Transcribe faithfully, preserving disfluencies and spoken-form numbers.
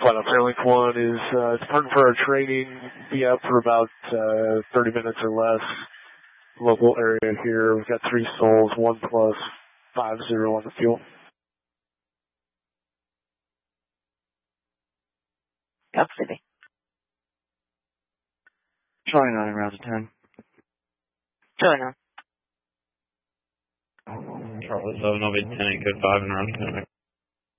Final Fairlink one is uh, departing for our training. Be out for about uh, thirty minutes or less. Local area here. We've got three souls, one plus five zero on the fuel. Up City. Charlie nine, round to ten. Charlie nine. Charlie seven, I'll be ten, eight, good five, and round ten.